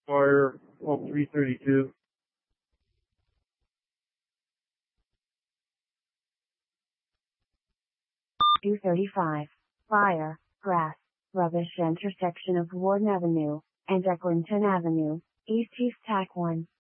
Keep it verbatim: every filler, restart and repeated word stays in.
Fire, well, three thirty-two. two thirty-five. Fire, grass, rubbish intersection of Warden Avenue and Eglinton Avenue, East East Tac one.